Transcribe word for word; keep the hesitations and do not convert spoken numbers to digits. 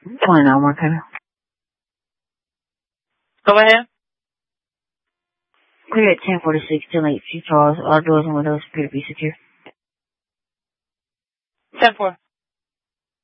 twenty-nine working. Go ahead. Clear at ten forty-six, ten eight, Chief Charles. All doors and windows appear to be secure. ten four.